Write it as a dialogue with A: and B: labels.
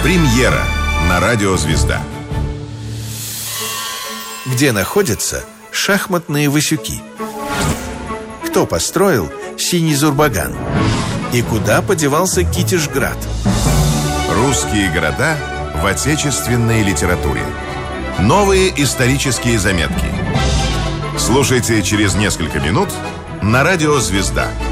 A: Премьера на радио «Звезда».
B: Где находятся шахматные Васюки? Кто построил Синий Зурбаган? И куда подевался Китежград?
A: Русские города в отечественной литературе. Новые исторические заметки. Слушайте через несколько минут на радио «Звезда».